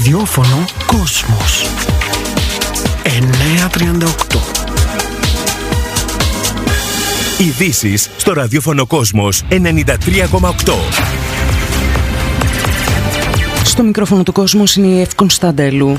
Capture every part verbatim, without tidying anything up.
ραδιόφωνο Κόσμος εννιακόσια τριάντα οκτώ. Ειδήσεις στο ραδιόφωνο Κόσμος ενενήντα τρία κόμμα οκτώ. Στο μικρόφωνο του Κόσμος είναι η Ευ Κωνσταντέλου.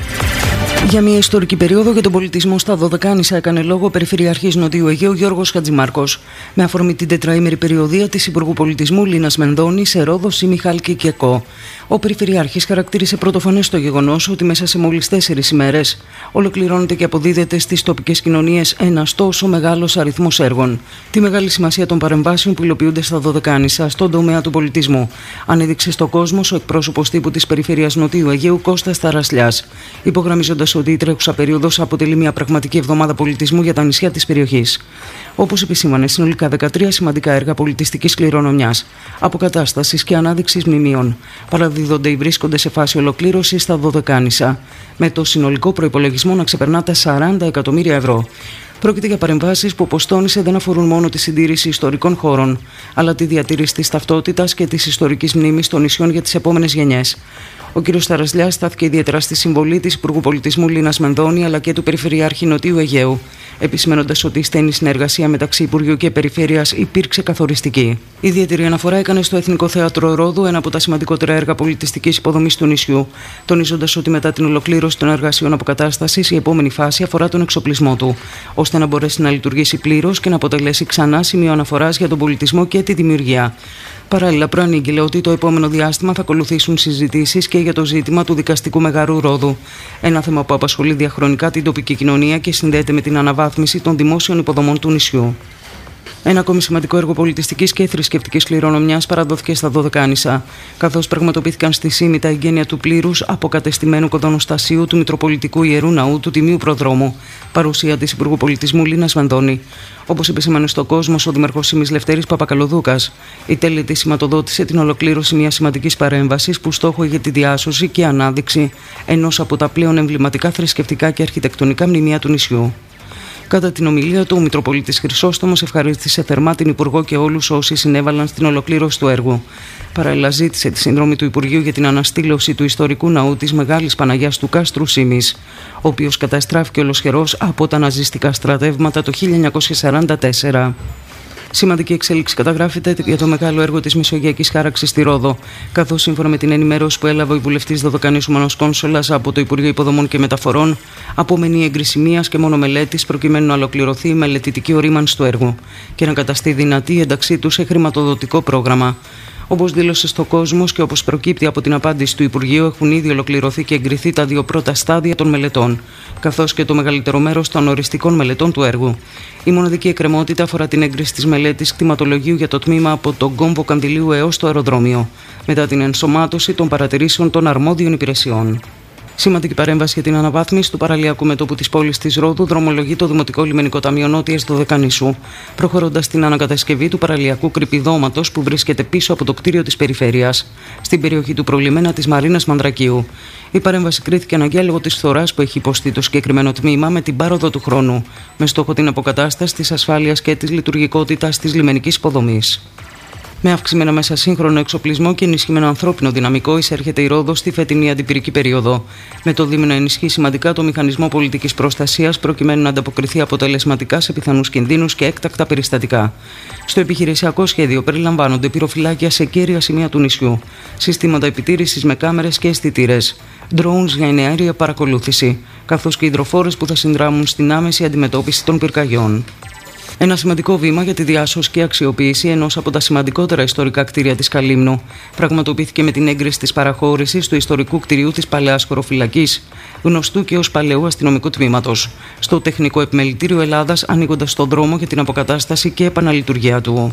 Για μια ιστορική περίοδο για τον πολιτισμό στα Δωδεκάνησα έκανε λόγο ο Περιφερειάρχης Νοτιού Αιγαίου Γιώργος Χατζημάρκος, με αφορμή την τετραήμερη περιοδία της Υπουργού Πολιτισμού Λίνας Μενδώνη σε Ρόδο, Σύμη, Χάλκη και Κο. Ο Περιφερειάρχης χαρακτήρισε πρωτοφανές το γεγονός ότι μέσα σε μόλις τέσσερις ημέρες ολοκληρώνεται και αποδίδεται στις τοπικές κοινωνίες ένας τόσο μεγάλος αριθμός έργων. Τη μεγάλη σημασία των παρεμβάσεων που υλοποιούνται στα Δωδεκάνησα στον τομέα του πολιτισμού ανέδειξε στο Κόσμος ο εκπρόσωπος τύπου της Περιφέρειας Νοτιού Αιγαίου Κώστας Ταρασλιάς, υπογραμμίζοντας ότι η τρέχουσα περίοδος αποτελεί μια πραγματική εβδομάδα πολιτισμού για τα νησιά της περιοχής. Όπως επισήμανε, συνολικά δεκατρία σημαντικά έργα πολιτιστικής κληρονομιάς, αποκατάστασης και ανάδειξης μνημείων παραδίδονται ή βρίσκονται σε φάση ολοκλήρωσης στα Δωδεκάνησα, με το συνολικό προϋπολογισμό να ξεπερνά τα σαράντα εκατομμύρια ευρώ. Πρόκειται για παρεμβάσεις που, όπως τόνισε, δεν αφορούν μόνο τη συντήρηση ιστορικών χώρων, αλλά τη διατήρηση της ταυτότητας και της ιστορικής μνήμης των νησιών για τις επόμενες γενιές. Ο κ. Ταρασλιάς στάθηκε ιδιαίτερα στη συμβολή της Υπουργού Πολιτισμού Λίνας Μενδώνη αλλά και του Περιφερειάρχη Νοτιού Αιγαίου, επισημένοντας ότι η στενή συνεργασία μεταξύ Υπουργείου και Περιφέρειας υπήρξε καθοριστική. Ιδιαίτερη αναφορά έκανε στο Εθνικό Θέατρο Ρόδου, ένα από τα σημαντικότερα έργα πολιτιστικής υποδομής του νησιού, τονίζοντας ότι μετά την ολοκλήρωση των εργασιών αποκατάστασης, η επόμενη φάση αφορά τον εξοπλισμό του, ώστε να μπορέσει να λειτουργήσει πλήρως και να αποτελέσει ξανά σημείο αναφοράς για τον πολιτισμό και τη δημιουργία. Παράλληλα, προανήγγειλε ότι το επόμενο διάστημα θα ακολουθήσουν συζητήσεις και για το ζήτημα του δικαστικού μεγαρού Ρόδου. Ένα θέμα που απασχολεί διαχρονικά την τοπική κοινωνία και συνδέεται με την αναβάθμιση των δημόσιων υποδομών του νησιού. Ένα ακόμη σημαντικό έργο πολιτιστικής και θρησκευτικής κληρονομιάς παραδόθηκε στα Δωδεκάνησα, καθώς πραγματοποιήθηκαν στη Σύμη τα εγγένεια του πλήρους αποκατεστημένου κοδονοστασίου του Μητροπολιτικού Ιερού Ναού του Τιμίου Προδρόμου, παρουσία της Υπουργού Πολιτισμού Λίνας Μενδώνη. Όπως επισήμανε στο Κόσμος ο Δήμαρχος Σύμης Λευτέρης Παπακαλοδούκας, η τέλετη σηματοδότησε την ολοκλήρωση μιας σημαντικής παρέμβασης που στόχο είχε τη διάσωση και ανάδειξη ενός από τα πλέον εμβληματικά θρησκευτικά και αρχιτεκτονικά μνημεία του νησιού. Κατά την ομιλία του, ο Μητροπολίτης Χρυσόστομος ευχαρίστησε θερμά την Υπουργό και όλους όσοι συνέβαλαν στην ολοκλήρωση του έργου. Παράλληλα, ζήτησε τη συνδρομή του Υπουργείου για την αναστήλωση του ιστορικού ναού της Μεγάλης Παναγιάς του Κάστρου Σύμης, ο οποίος καταστράφηκε ολοσχερός από τα ναζιστικά στρατεύματα το χίλια εννιακόσια σαράντα τέσσερα. Σημαντική εξέλιξη καταγράφεται για το μεγάλο έργο της Μεσογειακής Χάραξης στη Ρόδο, καθώς σύμφωνα με την ενημέρωση που έλαβε ο βουλευτής Δωδεκανήσου Μάνος Κόνσολας από το Υπουργείο Υποδομών και Μεταφορών, απομένει η έγκριση μίας και μόνο μελέτης προκειμένου να ολοκληρωθεί η μελετητική ορίμανση του έργου και να καταστεί δυνατή η ένταξή του σε χρηματοδοτικό πρόγραμμα. Όπως δήλωσε στο Κόσμος και όπως προκύπτει από την απάντηση του Υπουργείου, έχουν ήδη ολοκληρωθεί και εγκριθεί τα δύο πρώτα στάδια των μελετών, καθώς και το μεγαλύτερο μέρος των οριστικών μελετών του έργου. Η μοναδική εκκρεμότητα αφορά την έγκριση της μελέτης κτηματολογίου για το τμήμα από τον κόμβο Καντιλίου έως το αεροδρόμιο, μετά την ενσωμάτωση των παρατηρήσεων των αρμόδιων υπηρεσιών. Σημαντική παρέμβαση για την αναβάθμιση του παραλιακού μετώπου της πόλης της Ρόδου δρομολογεί το Δημοτικό Λιμενικό Ταμείο Νότιας Δωδεκανήσου, προχωρώντας στην ανακατασκευή του παραλιακού κρυπηδώματος που βρίσκεται πίσω από το κτίριο της περιφέρειας, στην περιοχή του προλιμένα της Μαρίνας Μανδρακίου. Η παρέμβαση κρίθηκε αναγκαία λόγω της φθοράς που έχει υποστεί το συγκεκριμένο τμήμα με την πάροδο του χρόνου, με στόχο την αποκατάσταση της ασφάλειας και της λειτουργικότητας της λιμενικής υποδομής. Με αυξημένο μέσα σύγχρονο εξοπλισμό και ενισχυμένο ανθρώπινο δυναμικό, εισέρχεται η Ρόδος στη φετινή αντιπυρική περίοδο, με το Δήμο να ενισχύει σημαντικά το μηχανισμό πολιτικής προστασίας προκειμένου να ανταποκριθεί αποτελεσματικά σε πιθανούς κινδύνους και έκτακτα περιστατικά. Στο επιχειρησιακό σχέδιο περιλαμβάνονται πυροφυλάκια σε κέρια σημεία του νησιού, συστήματα επιτήρησης με κάμερες και αισθητήρες, drones για εναέρια παρακολούθηση, καθώς και υδροφόρες που θα συνδράμουν στην άμεση αντιμετώπιση των πυρκαγιών. Ένα σημαντικό βήμα για τη διάσωση και αξιοποίηση ενός από τα σημαντικότερα ιστορικά κτίρια της Καλύμνου πραγματοποιήθηκε με την έγκριση της παραχώρησης του ιστορικού κτιρίου της Παλαιάς Χωροφυλακής, γνωστού και ως Παλαιού Αστυνομικού Τμήματος, στο Τεχνικό Επιμελητήριο Ελλάδας, ανοίγοντας τον δρόμο για την αποκατάσταση και επαναλειτουργία του.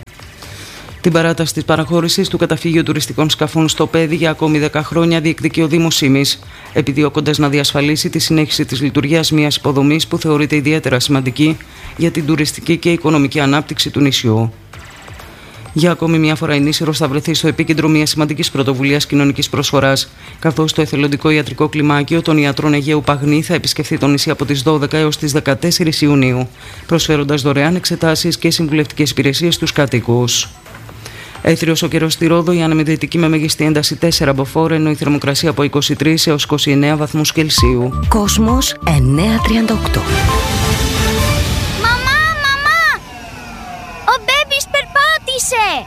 Την παράταση της παραχώρησης του καταφύγιου τουριστικών σκαφών στο Πέδι για ακόμη δέκα χρόνια διεκδικεί ο Δήμος Σύμης, επιδιώκοντας να διασφαλίσει τη συνέχιση της λειτουργίας μιας υποδομής που θεωρείται ιδιαίτερα σημαντική για την τουριστική και οικονομική ανάπτυξη του νησιού. Για ακόμη μια φορά η Νήσιρος θα βρεθεί στο επίκεντρο μιας σημαντικής πρωτοβουλίας κοινωνικής προσφοράς, καθώς το εθελοντικό ιατρικό κλιμάκιο των ιατρών Αιγαίου Παγνή θα επισκεφθεί το νησί από τις δώδεκα έως τις δεκατέσσερις Ιουνίου, προσφέροντας δωρεάν εξετάσεις και συμβουλευτικές υπηρεσίες στους κατοίκους. Έθριος ο καιρός στη Ρόδο, η αναμετρητική με μέγιστη ένταση τέσσερα μποφόρ, ενώ η θερμοκρασία από είκοσι τρεις έως είκοσι εννέα βαθμούς Κελσίου. Κόσμος εννιακόσια τριάντα οκτώ. Μαμά, μαμά! Ο μπέμπις περπάτησε!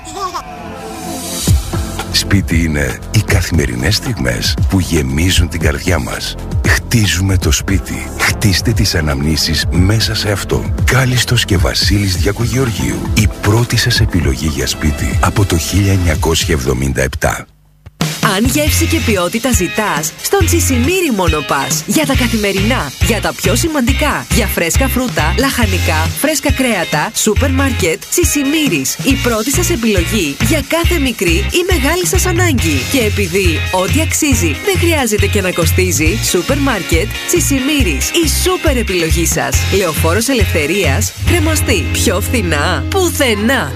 Σπίτι είναι οι καθημερινές στιγμές που γεμίζουν την καρδιά μας. Χτίζουμε το σπίτι. Χτίστε τις αναμνήσεις μέσα σε αυτό. Κάλιστος και Βασίλης Διακογεωργίου. Η πρώτη σας επιλογή για σπίτι από το χίλια εννιακόσια εβδομήντα επτά. Αν γεύση και ποιότητα ζητάς, στον Τσισιμίρι μόνο πας. Για τα καθημερινά, για τα πιο σημαντικά. Για φρέσκα φρούτα, λαχανικά, φρέσκα κρέατα, σούπερ μάρκετ, Τσισιμίρις. Η πρώτη σας επιλογή για κάθε μικρή ή μεγάλη σας ανάγκη. Και επειδή ό,τι αξίζει δεν χρειάζεται και να κοστίζει, σούπερ μάρκετ, Τσισιμίρις. Η σούπερ επιλογή σας. Λεωφόρος Ελευθερίας, Κρεμαστή. Πιο φθηνά, πουθενά.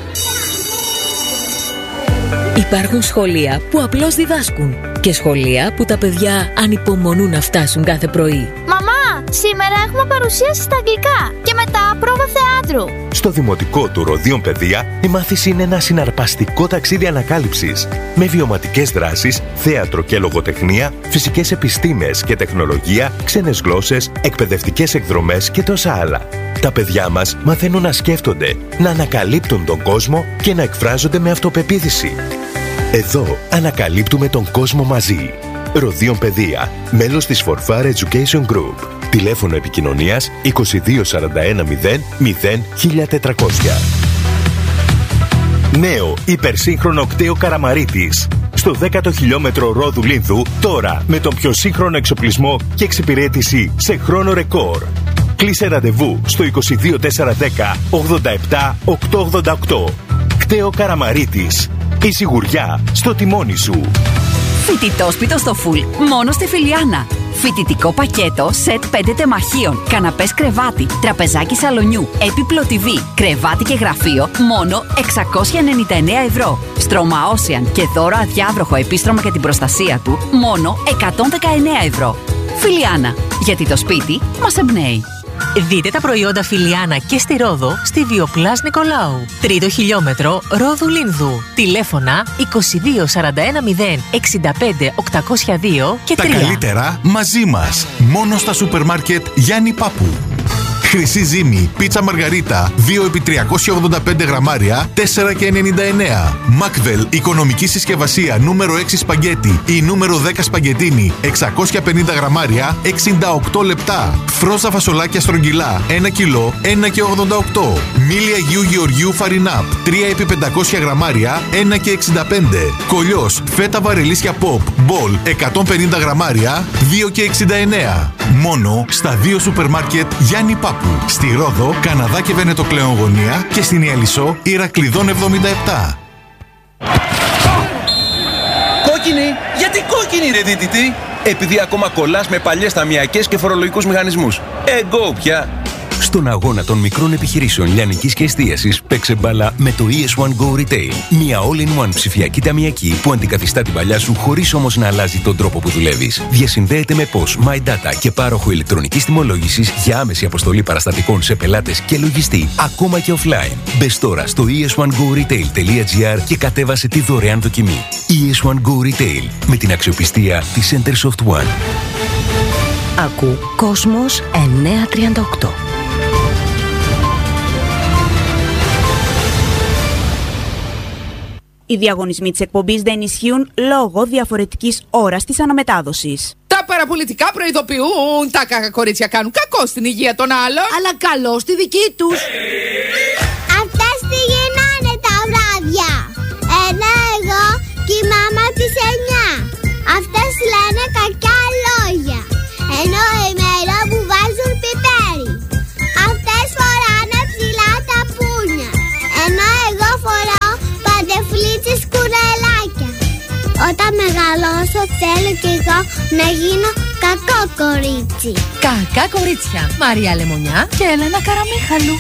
Υπάρχουν σχολεία που απλώς διδάσκουν και σχολεία που τα παιδιά ανυπομονούν να φτάσουν κάθε πρωί. Μαμά, σήμερα έχουμε παρουσίαση στα αγγλικά και μετά πρόβα θεάτρου. Στο Δημοτικό του Ροδίων Παιδεία, η μάθηση είναι ένα συναρπαστικό ταξίδι ανακάλυψης με βιωματικές δράσεις, θέατρο και λογοτεχνία, φυσικές επιστήμες και τεχνολογία, ξένες γλώσσες, εκπαιδευτικές εκδρομές και τόσα άλλα. Τα παιδιά μας μαθαίνουν να σκέφτονται, να ανακαλύπτουν τον κόσμο και να εκφράζονται με αυτοπεποίθηση. Εδώ ανακαλύπτουμε τον κόσμο μαζί. Ροδίων Παιδεία, μέλος της Forfar Education Group. Τηλέφωνο επικοινωνίας είκοσι δύο σαράντα ένα μηδέν μηδέν χίλια τετρακόσια. Νέο υπερσύγχρονο κτέο Καραμαρίτης. Στο δέκατο χιλιόμετρο Ρόδου Λίνδου, τώρα με τον πιο σύγχρονο εξοπλισμό και εξυπηρέτηση σε χρόνο ρεκόρ. Κλείσε ραντεβού στο είκοσι δύο τετρακόσια δέκα ογδόντα επτά οκτακόσια ογδόντα οκτώ. Κτέο Καραμαρίτης. Η σιγουριά στο τιμόνι σου. Φοιτητόσπιτο στο φουλ, μόνο στη Φιλιάνα. Φοιτητικό πακέτο, σετ πέντε τεμαχίων, καναπές κρεβάτι, τραπεζάκι σαλονιού, έπιπλο τι βι, κρεβάτι και γραφείο, μόνο εξακόσια ενενήντα εννέα ευρώ. Στρώμα Ocean και δώρο αδιάβροχο επίστρωμα για την προστασία του, μόνο εκατόν δεκαεννέα ευρώ. Φιλιάνα, γιατί το σπίτι μας εμπνέει. Δείτε τα προϊόντα Φιλιάνα και στη Ρόδο στη Βιοπλάς Νικολάου. Τρίτο χιλιόμετρο Ρόδου Λίνδου. Τηλέφωνα είκοσι δύο σαράντα ένα μηδέν εξήντα πέντε οκτακόσια δύο και τρία. Τα καλύτερα μαζί μας. Μόνο στα σούπερ μάρκετ Γιάννη Πάπου. Χρυσή ζύμη, πίτσα μαργαρίτα, δύο επί τριακόσια ογδόντα πέντε γραμμάρια, τέσσερα και ενενήντα εννέα. Μακβέλ, οικονομική συσκευασία, νούμερο έξι σπαγκέτι ή νούμερο δέκα σπαγκετίνι, εξακόσια πενήντα γραμμάρια, εξήντα οκτώ λεπτά. Φρόζα φασολάκια στρογγυλά, ένα κιλό, ένα και ογδόντα οκτώ. Μίλι Αγίου Γεωργίου Φαρινάπ, τρία επί πεντακόσια γραμμάρια, ένα και εξήντα πέντε. Κολλιός, φέτα βαρελίσια Pop, Ball, εκατόν πενήντα γραμμάρια, δύο και εξήντα εννέα. Μόνο στα δύο σούπερ μάρκετ Γιάννη Πάπου. Στη Ρόδο, Καναδά και Βενετοκλέον γωνία και στην Ιαλισσό, Ηρακλειδών εβδομήντα επτά. Κόκκινη! Γιατί κόκκινη ρε δίτητη! Επειδή ακόμα κολλάς με παλιές ταμιακές και φορολογικούς μηχανισμούς. Εγκό πια! Στον αγώνα των μικρών επιχειρήσεων λιανικής και εστίασης, παίξε μπάλα με το ι ες one Go Retail. Μια all-in-one ψηφιακή ταμιακή που αντικαθιστά την παλιά σου χωρίς όμως να αλλάζει τον τρόπο που δουλεύεις. Διασυνδέεται με P O S, MyData και πάροχο ηλεκτρονικής τιμολόγησης για άμεση αποστολή παραστατικών σε πελάτες και λογιστή, ακόμα και offline. Μπες τώρα στο ι ες one go retail τελεία τζι άρ και κατέβασε τη δωρεάν δοκιμή. ι ες one Go Retail, με την αξιοπιστία της Centersoft One. Ακού Κόσμος εννιακόσια τριάντα οκτώ. Οι διαγωνισμοί της εκπομπής δεν ισχύουν λόγω διαφορετικής ώρας της αναμετάδοσης. Τα παραπολιτικά προειδοποιούν, τα κακά κορίτσια κάνουν κακό στην υγεία των άλλων, αλλά καλό στη δική τους. Αυτές τι γίνανε τα βράδια. Ενώ εγώ κοιμάμαι από τις εννιά. Αυτές λένε κακιά λόγια. Ενώ ημέρα που βάζουν πιπέρι. Αυτές φοράνε ψηλά τα πούνια. Ενώ εγώ φοράω παντεφλίτσες κουρελάκια. Όταν μεγαλώσω θέλω κι εγώ να γίνω κακό κορίτσι. Κακά κορίτσια, Μαρία Λεμονιά και Έλενα Καραμίχαλου.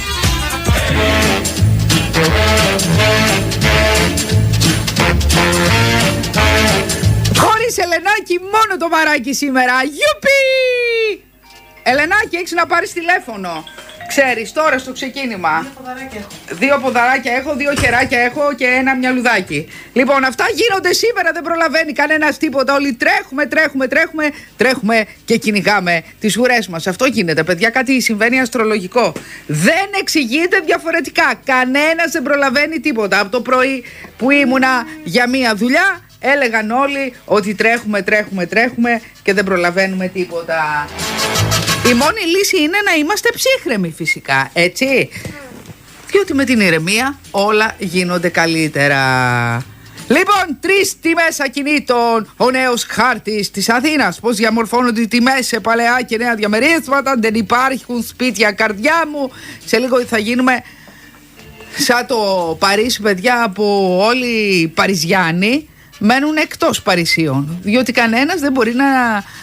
Χωρίς Ελενάκη, μόνο το βαράκι σήμερα. Γιουπι! Ελενάκη, έχεις να πάρεις τηλέφωνο. ξέρεις τώρα στο ξεκίνημα. Δύο ποδαράκια έχω. Δύο ποδαράκια έχω, δύο χεράκια έχω και ένα μυαλουδάκι. Λοιπόν, αυτά γίνονται σήμερα, δεν προλαβαίνει κανένας τίποτα. Όλοι τρέχουμε, τρέχουμε, τρέχουμε, τρέχουμε και κυνηγάμε τις ουρές μας. Αυτό γίνεται, παιδιά, κάτι συμβαίνει αστρολογικό. Δεν εξηγείται διαφορετικά. Κανένας δεν προλαβαίνει τίποτα. Από το πρωί που ήμουνα για μία δουλειά, έλεγαν όλοι ότι τρέχουμε, τρέχουμε, τρέχουμε και δεν προλαβαίνουμε τίποτα. Η μόνη λύση είναι να είμαστε ψύχρεμοι φυσικά, έτσι. Διότι με την ηρεμία όλα γίνονται καλύτερα. Λοιπόν, τρεις τιμές ακινήτων. Ο νέος χάρτης της Αθήνας. Πώς διαμορφώνονται οι τιμές σε παλαιά και νέα διαμερίσματα. Δεν υπάρχουν σπίτια, καρδιά μου. Σε λίγο θα γίνουμε σαν το Παρίσι, παιδιά, που όλοι οι Παριζιάνοι μένουν εκτός Παρισίων. Διότι κανένας δεν μπορεί να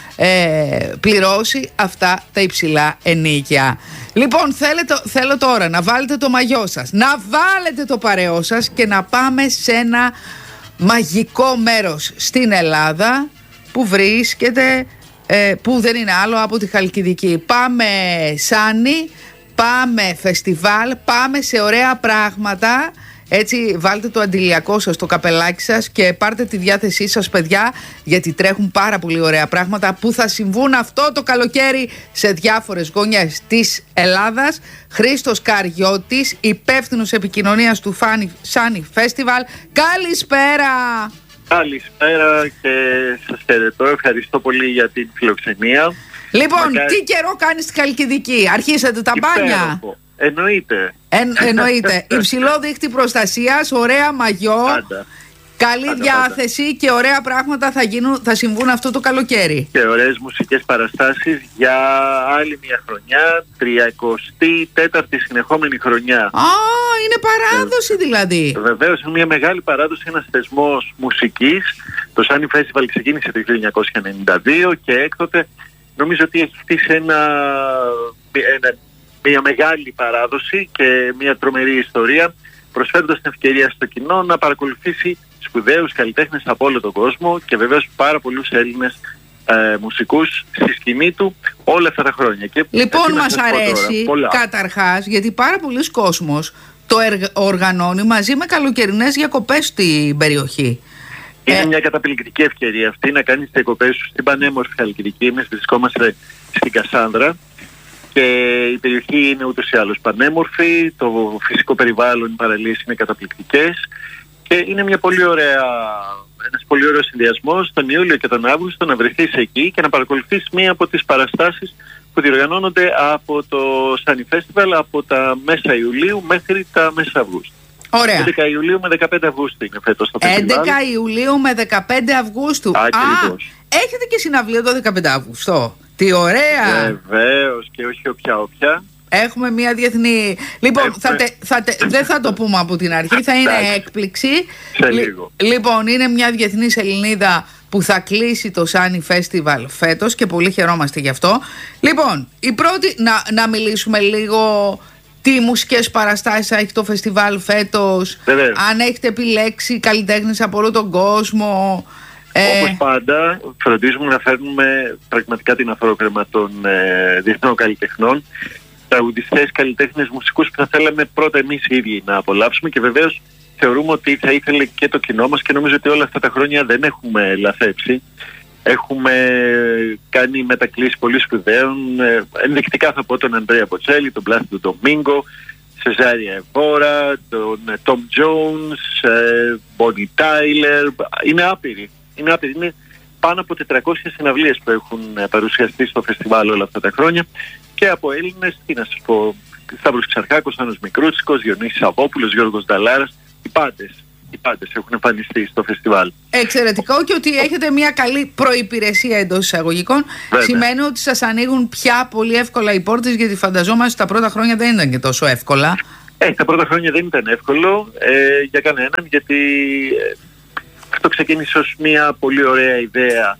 ε, πληρώσει αυτά τα υψηλά ενοίκια. Λοιπόν, θέλετε, θέλω τώρα να βάλετε το μαγιό σας, να βάλετε το παρεό σας και να πάμε σε ένα μαγικό μέρος στην Ελλάδα που βρίσκεται, ε, που δεν είναι άλλο από τη Χαλκιδική. Πάμε Σάνι, πάμε φεστιβάλ, πάμε σε ωραία πράγματα. Έτσι, βάλτε το αντιλιακό σας, το καπελάκι σας και πάρτε τη διάθεσή σας, παιδιά, γιατί τρέχουν πάρα πολύ ωραία πράγματα που θα συμβούν αυτό το καλοκαίρι σε διάφορες γωνιές της Ελλάδας. Χρήστος Καριώτης, υπεύθυνος επικοινωνίας του Σάνι Φεστιβάλ. Καλησπέρα! Καλησπέρα και σας χαιρετώ. Ευχαριστώ πολύ για την φιλοξενία. Λοιπόν, Μακάρι... τι καιρό κάνει στη Χαλκιδική? Αρχίσατε τα μπάνια? Εννοείται. Εν, εννοείται. Υψηλό δίχτυ προστασίας, ωραία μαγιό, πάντα. Καλή πάντα, διάθεση πάντα. Και ωραία πράγματα θα, γίνουν, θα συμβούν αυτό το καλοκαίρι. Και ωραίες μουσικές παραστάσεις για άλλη μια χρονιά, τριακοστή τέταρτη συνεχόμενη χρονιά. Α, είναι παράδοση δηλαδή. Βεβαίως, είναι μια μεγάλη παράδοση, ένας θεσμός μουσικής. Το Σάνι Festival ξεκίνησε το χίλια εννιακόσια ενενήντα δύο και έκτοτε νομίζω ότι έχει χτίσει ένα... ένα μια μεγάλη παράδοση και μια τρομερή ιστορία, προσφέροντας την ευκαιρία στο κοινό να παρακολουθήσει σπουδαίους καλλιτέχνες από όλο τον κόσμο και βεβαίως πάρα πολλούς Έλληνες ε, μουσικούς στη σκηνή του όλα αυτά τα χρόνια. Και λοιπόν, μας αρέσει τώρα, καταρχάς, γιατί πάρα πολλοί κόσμος το εργ, οργανώνει μαζί με καλοκαιρινές διακοπές στην περιοχή. Είναι ε... μια καταπληκτική ευκαιρία αυτή να κάνεις τις διακοπές σου στην πανέμορφη Χαλκιδική. Εμείς βρισκόμαστε στην Κασάνδρα και η περιοχή είναι ούτως ή άλλως πανέμορφη, το φυσικό περιβάλλον, οι παραλίες είναι καταπληκτικές και είναι μια πολύ ωραία, ένας πολύ ωραίος συνδυασμός τον Ιούλιο και τον Αύγουστο να βρεθείς εκεί και να παρακολουθείς μία από τις παραστάσεις που διοργανώνονται από το Σάνι Festival από τα μέσα Ιουλίου μέχρι τα μέσα Αυγούστου. Ωραία. έντεκα Ιουλίου με δεκαπέντε Αυγούστου είναι φέτος το φεστιβάλ. έντεκα Ιουλίου με δεκαπέντε Αυγούστου. Ακριβώς. Α, έχετε και συναυλία το δεκαπέντε Αυγούστου. Τι ωραία! Βεβαίως και όχι όποια όποια. Έχουμε μια διεθνή... Λοιπόν, Έχουμε... θα τε, θα τε, δεν θα το πούμε από την αρχή, θα είναι έκπληξη. Σε λίγο. Λοιπόν, είναι μια διεθνής Ελληνίδα που θα κλείσει το Σάνι Festival φέτος και πολύ χαιρόμαστε γι' αυτό. Λοιπόν, η πρώτη, να, να μιλήσουμε λίγο τι μουσικές παραστάσεις θα έχει το φεστιβάλ φέτος. Βεβαίως. Αν έχετε επιλέξει καλλιτέχνες από όλο τον κόσμο... Όπως ε... πάντα, φροντίζουμε να φέρνουμε πραγματικά την αφρόκρεμα των ε, διεθνών καλλιτεχνών, τραγουδιστές, καλλιτέχνες, μουσικούς που θα θέλαμε πρώτα εμείς οι ίδιοι να απολαύσουμε και βεβαίως θεωρούμε ότι θα ήθελε και το κοινό μας και νομίζω ότι όλα αυτά τα χρόνια δεν έχουμε λαθέψει. Έχουμε κάνει μετακλήσεις πολύ σπουδαίων, ε, ενδεικτικά θα πω τον Ανδρέα Μποτσέλη, τον Πλάσιντο Ντομίνγκο, Σεζάρια Εβόρα, τον Τόμ Τζόουνς, Μπόνι Τάιλερ, είναι άπειροι. Είναι άπειροι. Είναι πάνω από τετρακόσιες συναυλίες που έχουν παρουσιαστεί στο φεστιβάλ όλα αυτά τα χρόνια και από Έλληνες, τι να σας πω, Σταύρος Ξαρχάκος, Άννος Μικρούτσικος, Διονύσης Σαββόπουλος, Γιώργος Νταλάρας, οι πάντες. Οι πάντες έχουν εμφανιστεί στο φεστιβάλ. Εξαιρετικό και ότι έχετε μια καλή προϋπηρεσία εντός εισαγωγικών. Βέβαια. Σημαίνει ότι σας ανοίγουν πια πολύ εύκολα οι πόρτες, γιατί φανταζόμαστε τα πρώτα χρόνια δεν ήταν και τόσο εύκολα. Ε, τα πρώτα χρόνια δεν ήταν εύκολο ε, για κανέναν, γιατί ε, αυτό ξεκίνησε ως μια πολύ ωραία ιδέα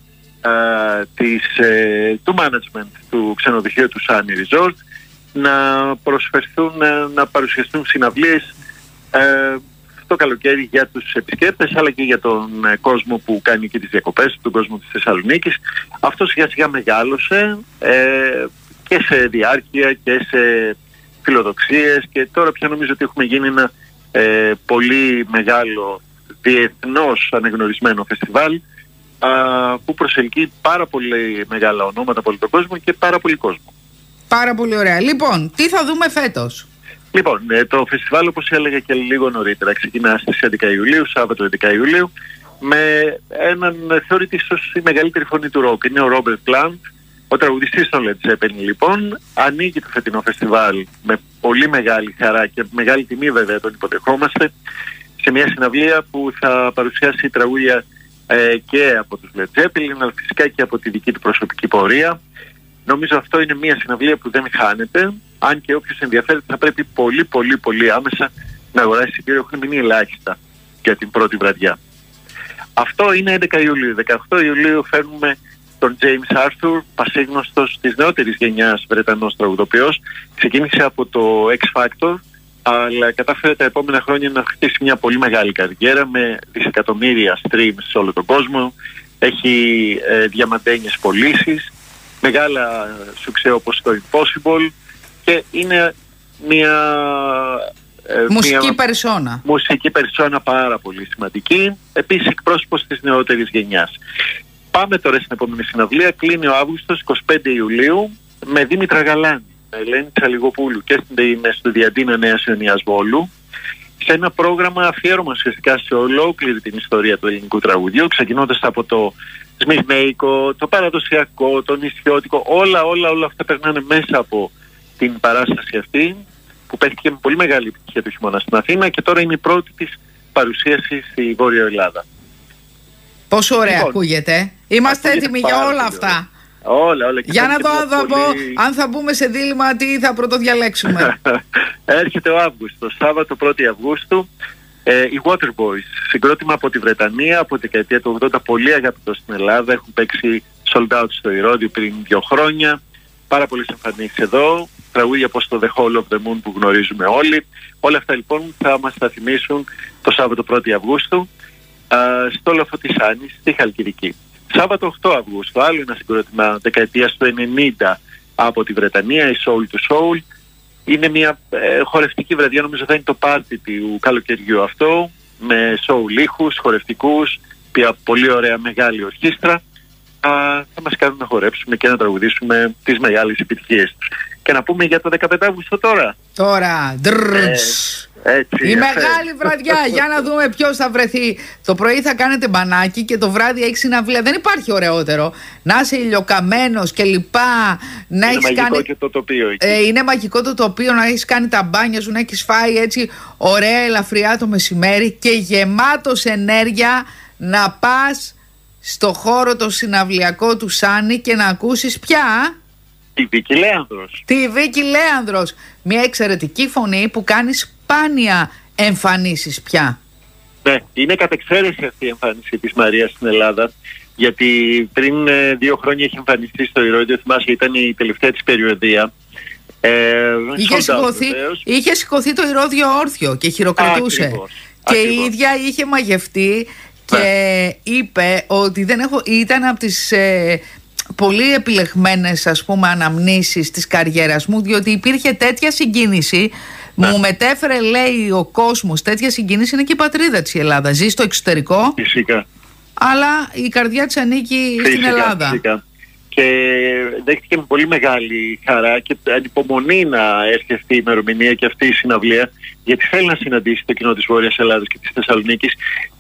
ε, της, ε, του management του ξενοδοχείου του Sunny Resort να προσφερθούν, να, να παρουσιαστούν συναυλίες ε, το καλοκαίρι για τους επισκέπτες αλλά και για τον ε, κόσμο που κάνει και τις διακοπές, τον κόσμο της Θεσσαλονίκης. Αυτό σιγά σιγά μεγάλωσε ε, και σε διάρκεια και σε φιλοδοξίες και τώρα πια νομίζω ότι έχουμε γίνει ένα ε, πολύ μεγάλο διεθνώς αναγνωρισμένο φεστιβάλ α, που προσελκύει πάρα πολύ μεγάλα ονόματα από όλο τον κόσμο και πάρα πολύ κόσμο. Πάρα πολύ ωραία. Λοιπόν, τι θα δούμε φέτος? Λοιπόν, το φεστιβάλ, όπως έλεγα και λίγο νωρίτερα, ξεκινά στις έντεκα Ιουλίου, Σάββατο έντεκα Ιουλίου, με έναν, θεωρείται ίσως η μεγαλύτερη φωνή του ροκ. Είναι ο Ρόμπερτ Πλάντ, ο τραγουδιστής των Led Zeppelin λοιπόν. Ανοίγει το φετινό φεστιβάλ με πολύ μεγάλη χαρά και μεγάλη τιμή, βέβαια τον υποδεχόμαστε, σε μια συναυλία που θα παρουσιάσει τραγούδια ε, και από τους Led Zeppelin, αλλά φυσικά και από τη δική του προσωπική πορεία. Νομίζω αυτό είναι μια συναυλία που δεν χάνεται, αν και όποιος ενδιαφέρεται θα πρέπει πολύ πολύ πολύ άμεσα να αγοράσει εισιτήριο. Έχουν μείνει ελάχιστα για την πρώτη βραδιά. Αυτό είναι έντεκα Ιουλίου. δεκαοκτώ Ιουλίου φέρνουμε τον James Arthur, πασίγνωστος της νεότερης γενιάς Βρετανός τραγουδοποιός. Ξεκίνησε από το X Factor, αλλά κατάφερε τα επόμενα χρόνια να χτίσει μια πολύ μεγάλη καριέρα με δισεκατομμύρια streams σε όλο τον κόσμο. Έχει ε, διαμαντένιες πωλήσεις, μεγάλα σουξέ όπως το Impossible και είναι μια ε, μουσική μια, περσόνα. Μουσική περσόνα πάρα πολύ σημαντική, επίσης εκπρόσωπος της νεότερης γενιάς. Πάμε τώρα στην επόμενη συναυλία, κλείνει ο Αύγουστος, εικοστή πέμπτη Ιουλίου, με Δήμητρα Γαλάνη, με Ελένη Τσαλιγοπούλου και στην Στουδιαντίνα Νέας Ιωνίας Βόλου, σε ένα πρόγραμμα αφιέρωμα ουσιαστικά σε ολόκληρη την ιστορία του ελληνικού τραγουδιού, ξεκινώντας από το σμυρνέικο, το παραδοσιακό, το νησιώτικο, όλα όλα όλα αυτά περνάνε μέσα από την παράσταση αυτή, που παίχτηκε με πολύ μεγάλη επιτυχία του χειμώνα στην Αθήνα και τώρα είναι η πρώτη της παρουσίαση στη Βόρεια Ελλάδα. Πόσο ωραία λοιπόν, ακούγεται. Είμαστε έτοιμοι για όλα αυτά. Όλα, όλα. Για να δω αν θα, πολύ... αν θα μπούμε σε δίλημμα τι θα πρωτοδιαλέξουμε. Έρχεται ο Αύγουστος, Σάββατο πρώτη Αυγούστου, ε, οι Waterboys, συγκρότημα από τη Βρετανία, από τη δεκαετία του ογδόντα, πολύ αγαπητό στην Ελλάδα, έχουν παίξει sold out στο Ηρώδειο πριν δύο χρόνια, πάρα πολλές εμφανίσεις εδώ, τραγούδια όπως το The Hall of the Moon που γνωρίζουμε όλοι. Όλα αυτά λοιπόν θα μας τα θυμίσουν το Σάββατο πρώτη Αυγούστου α, στο Λοφωτισάνη, στη Χαλκιδική. Σάββατο οκτώ Αυγούστου, άλλο ένα συγκρότημα δεκαετίας του ενενήντα από τη Βρετανία, η Soul to Soul. Είναι μια ε, χορευτική βραδιά, νομίζω θα είναι το πάρτι του καλοκαιριού αυτό, με soul ήχους, χορευτικούς, πια πολύ ωραία μεγάλη ορχήστρα. Α, θα μας κάνουν να χορέψουμε και να τραγουδήσουμε τις μεγάλες επιτυχίες τους. Και να πούμε για το δεκαπέντε Αυγούστου τώρα. Τώρα, ντρρρτς. Ε, έτσι, η μεγάλη βραδιά, για να δούμε ποιος θα βρεθεί. Το πρωί θα κάνετε μπανάκι και το βράδυ έχει συναυλία. Δεν υπάρχει ωραιότερο. Να είσαι ηλιοκαμένος και λοιπά. Να είναι μαγικό κάνει... και το τοπίο εκεί. Ε, είναι μαγικό το τοπίο, να έχεις κάνει τα μπάνια σου, να έχεις φάει έτσι ωραία ελαφριά το μεσημέρι και γεμάτος ενέργεια να πας στο χώρο το συναυλιακό του Σάνι και να ακούσεις πια... Τη Βίκη Λέανδρος. Τη Βίκη Λέανδρος. Μια εξαιρετική φωνή που κάνει σπάνια εμφανίσεις πια. Ναι, είναι κατ' εξαίρεση αυτή η εμφάνιση της Μαρίας στην Ελλάδα. Γιατί πριν ε, δύο χρόνια είχε εμφανιστεί στο Ηρώδειο, θυμάσαι, ήταν η τελευταία της περιοδία. Ε, είχε, σηκωθεί, είχε σηκωθεί το Ηρώδειο όρθιο και χειροκρατούσε. Ακριβώς, και ακριβώς. η ίδια είχε μαγευτεί και ναι. είπε ότι δεν έχω, ήταν από τις... Ε, πολύ επιλεγμένες ας πούμε αναμνήσεις της καριέρας μου, διότι υπήρχε τέτοια συγκίνηση, ναι. μου μετέφερε λέει ο κόσμος, τέτοια συγκίνηση, είναι και η πατρίδα της η Ελλάδα, ζει στο εξωτερικό, φυσικά. αλλά η καρδιά της ανήκει φυσικά, στην Ελλάδα. Φυσικά. Και δέχτηκε με πολύ μεγάλη χαρά και ανυπομονεί να έρθει αυτή η ημερομηνία και αυτή η συναυλία, γιατί θέλει να συναντήσει το κοινό της Βόρειας Ελλάδας και της Θεσσαλονίκης.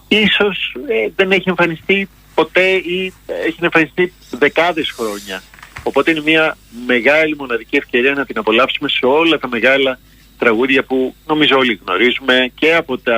Ίσως ε, δεν έχει εμφανιστεί ποτέ ή έχει εμφανιστεί δεκάδες χρόνια. Οπότε είναι μια μεγάλη μοναδική ευκαιρία να την απολαύσουμε σε όλα τα μεγάλα τραγούδια που νομίζω όλοι γνωρίζουμε και από τα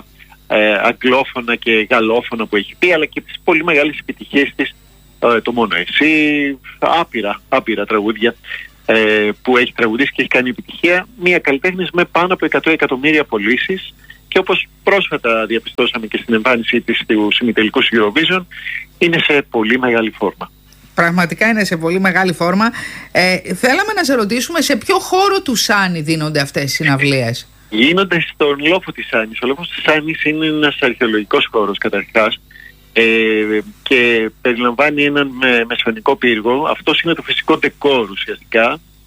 ε, αγγλόφωνα και γαλλόφωνα που έχει πει, αλλά και τις πολύ μεγάλες επιτυχίες της, ε, το Μόνο Εσύ, άπειρα, άπειρα τραγούδια ε, που έχει τραγουδήσει και έχει κάνει επιτυχία. Μια καλλιτέχνης με πάνω από εκατό εκατομμύρια πωλήσεις. Και όπως πρόσφατα διαπιστώσαμε και στην εμφάνισή της στους ημιτελικούς Eurovision, είναι σε πολύ μεγάλη φόρμα. Πραγματικά είναι σε πολύ μεγάλη φόρμα. Ε, θέλαμε να σε ρωτήσουμε σε ποιο χώρο του Σάνι δίνονται αυτές οι συναυλίες. Γίνονται στον λόφο της Σάνης. Ο λόφος της Σάνης είναι ένας αρχαιολογικός χώρος καταρχάς ε, και περιλαμβάνει έναν με, μεσαιωνικό πύργο. Αυτός είναι το φυσικό ντεκόρ ουσιαστικά.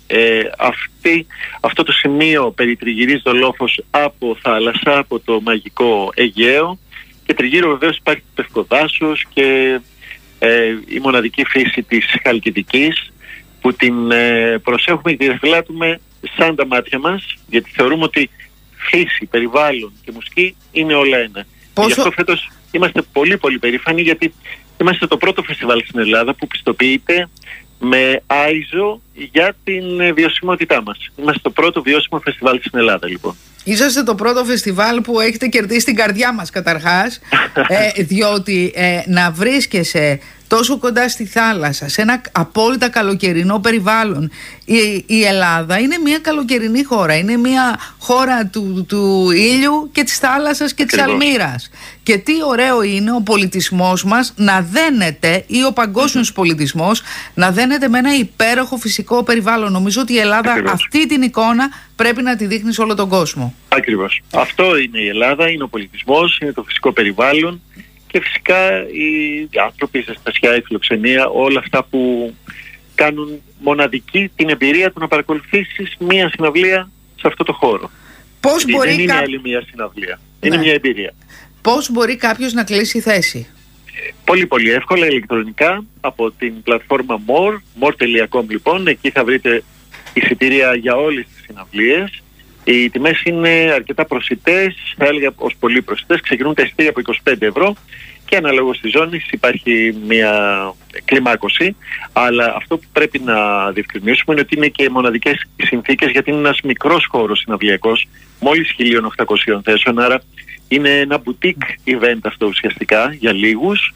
Ε, αυτή, αυτό το σημείο περιτριγυρίζει το Λόφος από θάλασσα, από το μαγικό Αιγαίο, και τριγύρω βεβαίως υπάρχει το Πευκοδάσος και ε, η μοναδική φύση της Χαλκιδικής, που την ε, προσέχουμε και τη διαφυλάττουμε σαν τα μάτια μας, γιατί θεωρούμε ότι φύση, περιβάλλον και μουσική είναι όλα ένα. Πόσο... Γι' αυτό φέτος είμαστε πολύ πολύ περήφανοι, γιατί είμαστε το πρώτο φεστιβάλ στην Ελλάδα που πιστοποιείται με άιζο για την βιωσιμότητά μας. Είμαστε το πρώτο βιώσιμο φεστιβάλ στην Ελλάδα, λοιπόν. Είσαστε το πρώτο φεστιβάλ που έχετε κερδίσει την καρδιά μας, καταρχάς, ε, διότι ε, να βρίσκεσαι τόσο κοντά στη θάλασσα, σε ένα απόλυτα καλοκαιρινό περιβάλλον. Η, η Ελλάδα είναι μια καλοκαιρινή χώρα, είναι μια χώρα του, του ήλιου και της θάλασσας και της αλμύρας. Και τι ωραίο είναι ο πολιτισμός μας να δένεται, ή ο παγκόσμιος πολιτισμός να δένεται με ένα υπέροχο φυσικό περιβάλλον. Νομίζω ότι η Ελλάδα Ακριβώς. αυτή την εικόνα πρέπει να τη δείχνει σε όλο τον κόσμο. Ακριβώς. Αυτό είναι η Ελλάδα, είναι ο πολιτισμός, είναι το φυσικό περιβάλλον. Και φυσικά οι άνθρωποι, η ζεστασιά, η φιλοξενία, όλα αυτά που κάνουν μοναδική την εμπειρία του να παρακολουθήσεις μία συναυλία σε αυτό το χώρο. Πώς μπορεί δεν είναι κά... άλλη μία συναυλία. Ναι. Είναι μια εμπειρία. Πώς μπορεί κάποιος να κλείσει θέση? Πολύ πολύ εύκολα, ηλεκτρονικά, από την πλατφόρμα more, more τελεία com λοιπόν. Εκεί θα βρείτε εισιτήρια για όλες τις συναυλίες. Οι τιμές είναι αρκετά προσιτές, θα έλεγα ως πολύ προσιτές. Ξεκινούν τα εισιτήρια από είκοσι πέντε ευρώ και αναλόγως της ζώνης υπάρχει μια κλιμάκωση. Αλλά αυτό που πρέπει να διευκρινίσουμε είναι ότι είναι και μοναδικές συνθήκες, γιατί είναι ένας μικρός χώρος συναυλιακός, μόλις χίλια οκτακόσιες θέσεων, άρα είναι ένα boutique event αυτό ουσιαστικά για λίγους,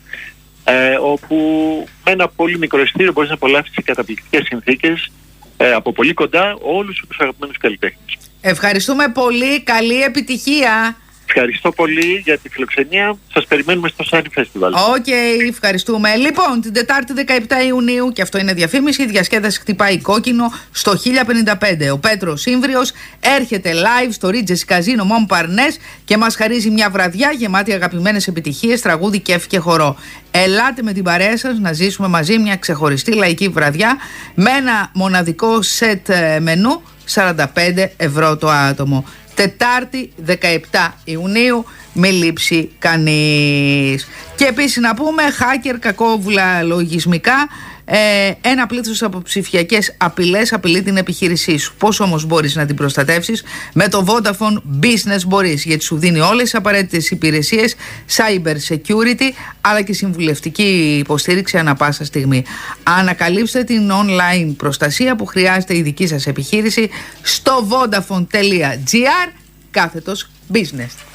ε, όπου με ένα πολύ μικρό εισιτήριο μπορείς να απολαύσεις σε καταπληκτικές συνθήκες ε, από πολύ κοντά όλους τους αγαπημένους καλλιτέχνες. Ευχαριστούμε πολύ. Καλή επιτυχία. Ευχαριστώ πολύ για τη φιλοξενία. Σας περιμένουμε στο Sunny Festival. Οκ, okay, ευχαριστούμε. Λοιπόν, την Τετάρτη δεκαεπτά Ιουνίου, και αυτό είναι διαφήμιση, η διασκέδαση χτυπάει κόκκινο στο χίλια πενήντα πέντε. Ο Πέτρος Σύμβριος έρχεται live στο Regency Casino Montparnasse και μας χαρίζει μια βραδιά γεμάτη αγαπημένες επιτυχίες, τραγούδι, κέφι και χορό. Ελάτε με την παρέα σας να ζήσουμε μαζί μια ξεχωριστή λαϊκή βραδιά με ένα μοναδικό σετ μενού, σαράντα πέντε ευρώ το άτομο. Τετάρτη δεκαεπτά Ιουνίου, μη λείψει κανείς. Και επίσης να πούμε, hacker, κακόβουλα λογισμικά, ε, ένα πλήθος από ψηφιακές απειλές απειλεί την επιχείρησή σου. Πώς όμως μπορείς να την προστατεύσεις? Με το Vodafone Business μπορείς, γιατί σου δίνει όλες τις απαραίτητες υπηρεσίες cyber security, αλλά και συμβουλευτική υποστήριξη ανά πάσα στιγμή. Ανακαλύψτε την online προστασία που χρειάζεται η δική σας επιχείρηση στο vodafone τελεία gr κάθετος business.